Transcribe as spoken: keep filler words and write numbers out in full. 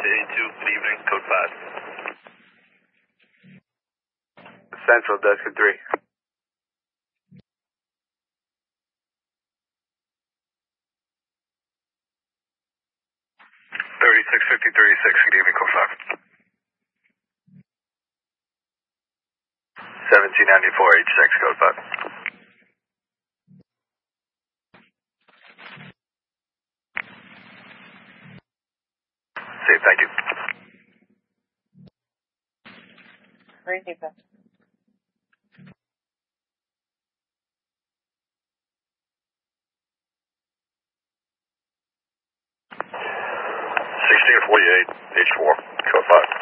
eighty-two, good evening, code five. Central, desk at three. thirty-six fifty, thirty-six, good evening, code five. seventeen ninety-four, H six, code five. Safe, thank you. Crazy, but. sixteen forty-eight, H four, code five.